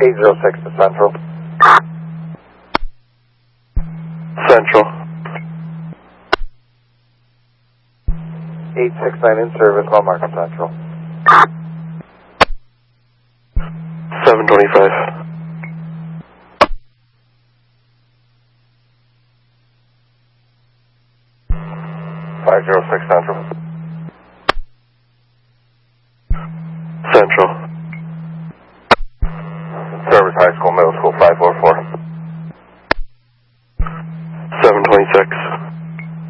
806 to Central. Central. 869 in service, Mount Martin Central. 725. 506 Central.